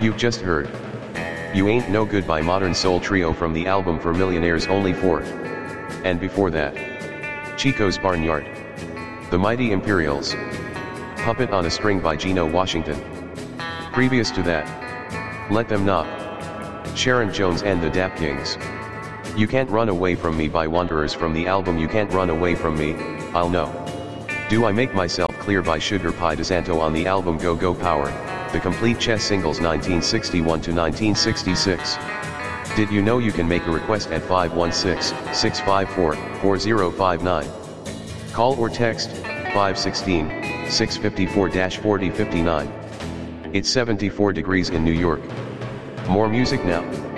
You've just heard You Ain't No Good by Modern Soul Trio from the album For Millionaires Only 4. And before that, Chico's Barnyard, The Mighty Imperials, Puppet on a String by Geno Washington. Previous to that, Let Them Knock, Sharon Jones and the Dap Kings. You Can't Run Away From Me by Wanderers from the album You Can't Run Away From Me, I'll Know. Do I Make Myself Clear by Sugar Pie DeSanto on the album Go Go Power, the complete Chess Singles 1961 to 1966. Did you know you can make a request at 516-654-4059? Call or text 516-654-4059. It's 74 degrees in New York. More music now.